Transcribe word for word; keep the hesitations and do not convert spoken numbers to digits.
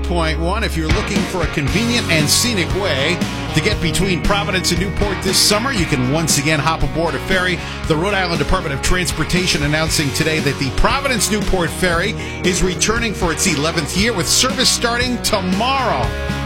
point one. If you're looking for a convenient and scenic way to get between Providence and Newport this summer, you can once again hop aboard a ferry. The Rhode Island Department of Transportation announcing today that the Providence-Newport Ferry is returning for its eleventh year with service starting tomorrow.